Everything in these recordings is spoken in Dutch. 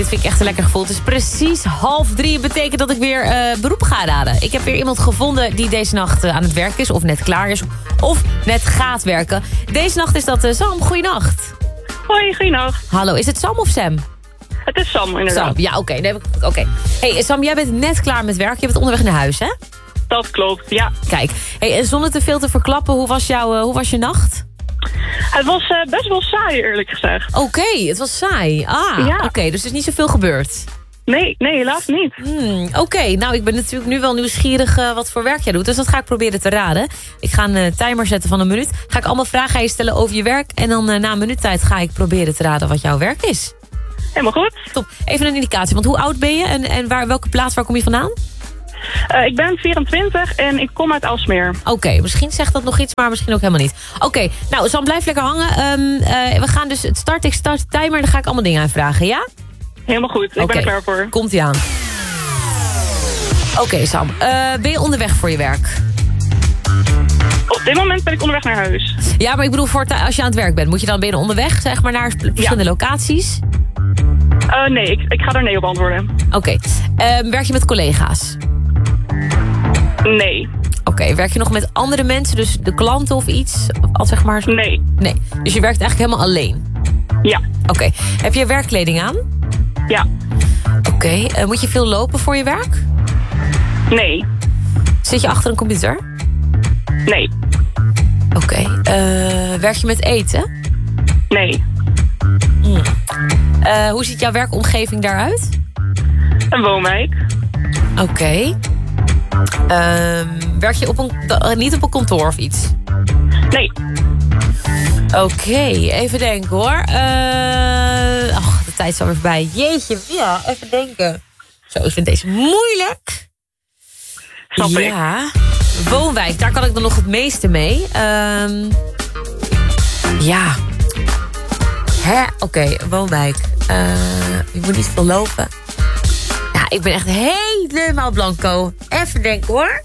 dit vind ik echt een lekker gevoel. Het is precies 2:30. Betekent dat ik weer beroep ga raden. Ik heb weer iemand gevonden die deze nacht aan het werk is. Of net klaar is. Of net gaat werken. Deze nacht is dat Sam. Goeienacht. Hoi, goeienacht. Hallo, is het Sam of Sam? Het is Sam, inderdaad. Sam, ja, oké. Nee, Hey, Sam, jij bent net klaar met werk. Je bent onderweg naar huis, hè? Dat klopt, ja. Kijk, hey, en zonder te veel te verklappen, hoe was je nacht? Het was best wel saai, eerlijk gezegd. Oké, het was saai. Ja. Oké, dus er is niet zoveel gebeurd. Nee, helaas niet. Oké, nou, ik ben natuurlijk nu wel nieuwsgierig wat voor werk jij doet. Dus dat ga ik proberen te raden. Ik ga een timer zetten van 1 minuut. Ga ik allemaal vragen aan je stellen over je werk. En dan na 1 minuut tijd ga ik proberen te raden wat jouw werk is. Helemaal goed. Top. Even een indicatie, want hoe oud ben je en welke plaats, waar kom je vandaan? Ik ben 24 en ik kom uit Aalsmeer. Oké, misschien zegt dat nog iets, maar misschien ook helemaal niet. Oké, nou, Sam, blijf lekker hangen. We gaan dus ik start de timer en dan ga ik allemaal dingen aanvragen, ja? Helemaal goed, ik ben er klaar voor. Komt-ie aan. Oké, Sam, ben je onderweg voor je werk? Op dit moment ben ik onderweg naar huis. Ja, maar ik bedoel, als je aan het werk bent, moet je dan binnen onderweg, zeg maar, naar verschillende locaties? Nee, ik ga daar nee op antwoorden. Oké. Werk je met collega's? Nee. Oké, werk je nog met andere mensen, dus de klanten of iets? Al zeg maar. Nee. Nee. Dus je werkt eigenlijk helemaal alleen? Ja. Oké. Heb je werkkleding aan? Ja. Oké. Moet je veel lopen voor je werk? Nee. Zit je achter een computer? Nee. Oké. Werk je met eten? Nee. Hoe ziet jouw werkomgeving daaruit? Een woonwijk. Oké. Werk je niet op een kantoor of iets? Nee. Oké, even denken hoor. De tijd is alweer voorbij. Jeetje, ja, even denken. Zo, ik vind deze moeilijk. Snap ik. Ja, woonwijk, daar kan ik dan nog het meeste mee. Ja. Oké, woonwijk. Je moet niet veel lopen. Ja, ik ben echt helemaal blanco. Even denken hoor.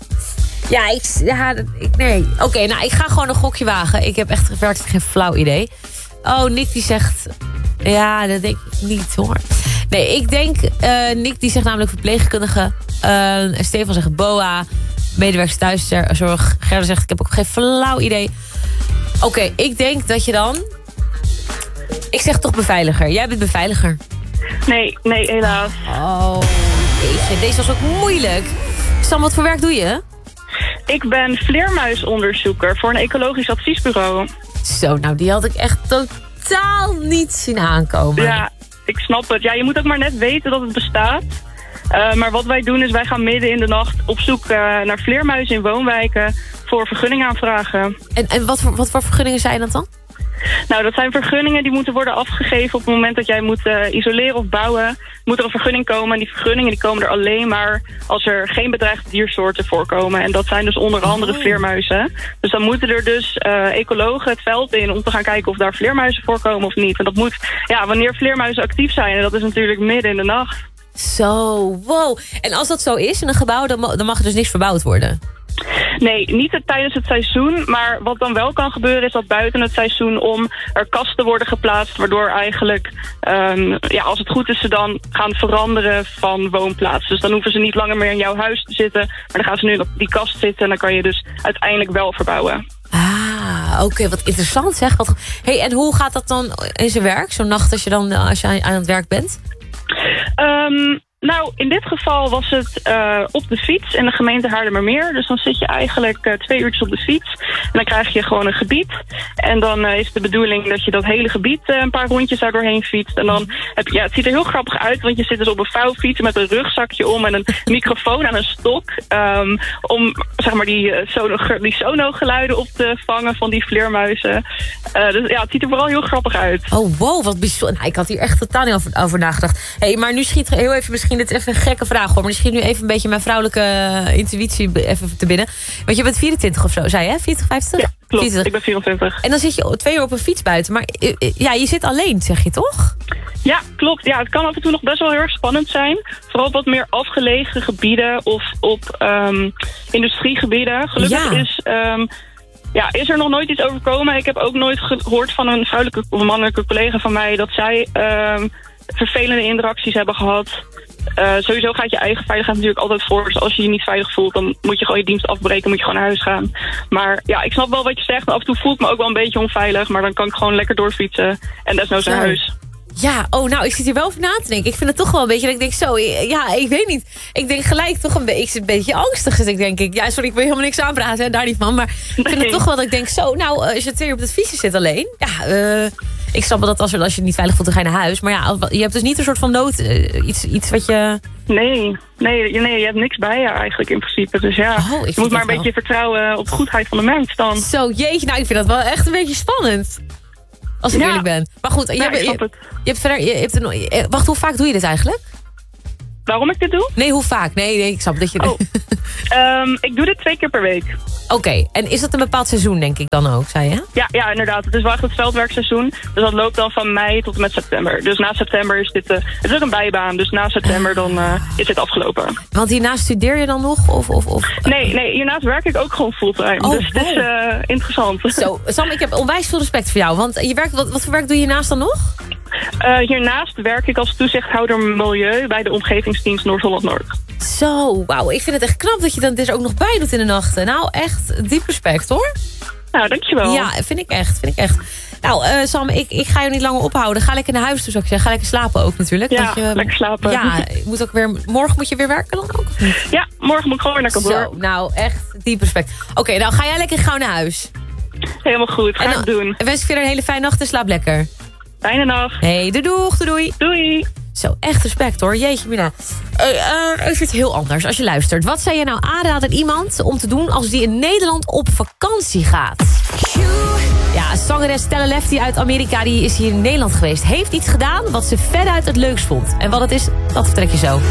Nee. Oké, nou, ik ga gewoon een gokje wagen. Ik heb echt werkelijk geen flauw idee. Oh, Nick die zegt... Ja, dat denk ik niet hoor. Nee, ik denk... Nick die zegt namelijk verpleegkundige. Stefan zegt BOA. Medewerkers thuiszorg. Gerda zegt ik heb ook geen flauw idee. Oké, ik denk dat je dan... Ik zeg toch beveiliger. Jij bent beveiliger. Nee, helaas. Oh, jeetje. Deze was ook moeilijk. Sam, wat voor werk doe je? Ik ben vleermuisonderzoeker voor een ecologisch adviesbureau. Zo, nou die had ik echt totaal niet zien aankomen. Ja, ik snap het. Ja, je moet ook maar net weten dat het bestaat. Maar wat wij doen is, wij gaan midden in de nacht op zoek naar vleermuizen in woonwijken voor vergunning aanvragen. En wat voor vergunningen zijn dat dan? Nou, dat zijn vergunningen die moeten worden afgegeven op het moment dat jij moet isoleren of bouwen. Moet er een vergunning komen en die vergunningen die komen er alleen maar als er geen bedreigde diersoorten voorkomen. En dat zijn dus onder andere vleermuizen. Dus dan moeten er dus ecologen het veld in om te gaan kijken of daar vleermuizen voorkomen of niet. En dat moet, ja, wanneer vleermuizen actief zijn. En dat is natuurlijk midden in de nacht. Zo, wow. En als dat zo is in een gebouw, dan mag er dus niks verbouwd worden? Nee, niet tijdens het seizoen. Maar wat dan wel kan gebeuren is dat buiten het seizoen om er kasten worden geplaatst. Waardoor eigenlijk, als het goed is, ze dan gaan veranderen van woonplaats. Dus dan hoeven ze niet langer meer in jouw huis te zitten. Maar dan gaan ze nu op die kast zitten en dan kan je dus uiteindelijk wel verbouwen. Oké, wat interessant zeg. Hey, en hoe gaat dat dan in zijn werk? Zo'n nacht als je aan het werk bent? Nou, in dit geval was het op de fiets in de gemeente Haarlemmermeer. Dus dan zit je eigenlijk 2 uurtjes op de fiets. En dan krijg je gewoon een gebied. En dan is de bedoeling dat je dat hele gebied een paar rondjes daar doorheen fietst. En dan het ziet er heel grappig uit, want je zit dus op een vouwfiets met een rugzakje om en een microfoon aan een stok. Om zeg maar die sonogeluiden op te vangen van die vleermuizen. Dus ja, het ziet er vooral heel grappig uit. Oh, wow, wat bijzonder. Nou, ik had hier echt totaal niet over nagedacht. Hey, maar nu schiet heel even misschien, dit is even een gekke vraag hoor, maar nu schiet nu even een beetje mijn vrouwelijke intuïtie even te binnen. Want je bent 24 of zo, zei je, hè? 40, 50? Ja, klopt. 40. Ik ben 24. En dan zit je 2 uur op een fiets buiten, maar ja, je zit alleen, zeg je toch? Ja, klopt. Ja, het kan af en toe nog best wel heel erg spannend zijn. Vooral op wat meer afgelegen gebieden of op industriegebieden. Gelukkig is er nog nooit iets overkomen. Ik heb ook nooit gehoord van een vrouwelijke of mannelijke collega van mij dat zij vervelende interacties hebben gehad. Sowieso gaat je eigen veiligheid natuurlijk altijd voor. Dus als je je niet veilig voelt, dan moet je gewoon je dienst afbreken. Moet je gewoon naar huis gaan. Maar ja, ik snap wel wat je zegt. Maar af en toe voel ik me ook wel een beetje onveilig. Maar dan kan ik gewoon lekker doorfietsen. En desnoods naar huis. Ja, nou, ik zit hier wel over na te denken. Ik vind het toch wel een beetje dat ik denk zo... Ja, ik weet niet. Ik denk gelijk toch een beetje angstig zit ik, denk ik. Ja, sorry, ik wil helemaal niks aanpraten, hè, daar niet van. Maar ik vind het toch wel dat ik denk zo... Nou, als je 2 uur op het fietsje zit alleen... Ja, ik snap wel dat als je het niet veilig voelt, dan ga je naar huis. Maar ja, je hebt dus niet een soort van nood... iets wat je... Nee, je hebt niks bij je eigenlijk in principe. Dus ja, je moet maar een beetje vertrouwen op de goedheid van de mens dan. Zo, jeetje, nou, ik vind dat wel echt een beetje spannend. Als ik eerlijk ben. Maar goed, wacht, hoe vaak doe je dit eigenlijk? Waarom ik dit doe? Nee, hoe vaak? Nee, ik snap dat je... Ik doe dit 2 keer per week. Oké, en is dat een bepaald seizoen, denk ik dan ook, zei je? Ja, inderdaad. Het is wel echt het veldwerkseizoen. Dus dat loopt dan van mei tot en met september. Dus na september is dit... het is ook een bijbaan, dus na september dan is dit afgelopen. Want hiernaast studeer je dan nog? Of? Nee, hiernaast werk ik ook gewoon fulltime. Dus het is interessant. Zo, Sam, ik heb onwijs veel respect voor jou. Want je werkt, wat voor werk doe je hiernaast dan nog? Hiernaast werk ik als toezichthouder milieu bij de omgevingsdienst Noord-Holland-Noord. Zo, wauw. Ik vind het echt knap dat je dat er ook nog bij doet in de nachten. Nou, echt diep respect, hoor. Nou, dankjewel. Ja, vind ik echt. Nou, Sam, ik ga je niet langer ophouden. Ga lekker naar huis, dus ook zeggen. Ga lekker slapen ook natuurlijk. Ja, lekker slapen. Ja, morgen moet je weer werken dan ook? Of niet? Ja, morgen moet ik gewoon weer naar kantoor. Zo, nou, echt diep respect. Oké, nou ga jij lekker gauw naar huis. Helemaal goed, ga ik doen. En wens ik verder een hele fijne nacht en slaap lekker. Fijne nacht. Hey, doei. Doei. Zo, echt respect hoor. Jeetje mina. Even iets heel anders als je luistert. Wat zou je nou aanraden aan iemand om te doen als die in Nederland op vakantie gaat? Ja, zangeres Stella Lefty uit Amerika, die is hier in Nederland geweest. Heeft iets gedaan wat ze veruit het leukst vond. En wat het is, dat vertrek je zo.